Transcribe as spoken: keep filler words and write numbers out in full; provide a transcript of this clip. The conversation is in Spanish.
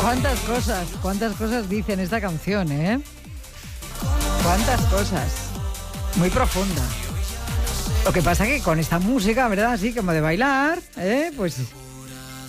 Cuántas cosas, cuántas cosas dice en esta canción, ¿eh? Cuántas cosas. Muy profunda. Lo que pasa que con esta música, ¿verdad? Así como de bailar, ¿eh? Pues